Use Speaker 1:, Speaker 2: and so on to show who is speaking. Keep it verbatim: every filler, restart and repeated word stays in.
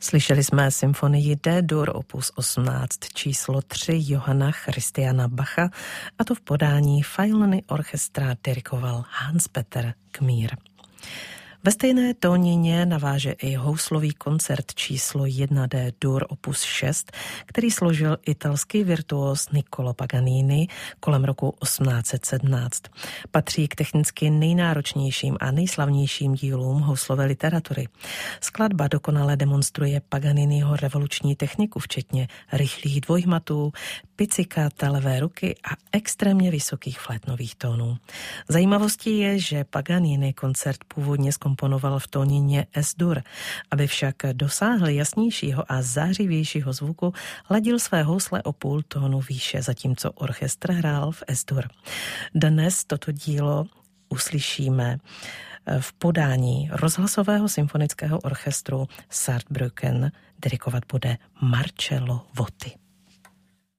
Speaker 1: Slyšeli jsme symfonii D-dur opus osmnáct číslo tři Johanna Christiana Bacha, a to v podání Philharmonie Orchestra dirigoval Hans-Peter Gmír. Ve stejné tónině naváže i houslový koncert číslo jedna D-dur opus šest, který složil italský virtuóz Niccolò Paganini kolem roku osmnáct set sedmnáct. Patří k technicky nejnáročnějším a nejslavnějším dílům houslové literatury. Skladba dokonale demonstruje Paganiniho revoluční techniku, včetně rychlých dvojhmatů, pizzicato levé ruky a extrémně vysokých flétnových tónů. Zajímavostí je, že Paganini koncert původně zkomponoval v tónině S-dur. Aby však dosáhl jasnějšího a zářivějšího zvuku, ladil své housle o půl tónu výše, zatímco orchestr hrál v S-dur. Dnes toto dílo uslyšíme v podání rozhlasového symfonického orchestru Saarbrücken. Dirigovat bude Marcello Votti.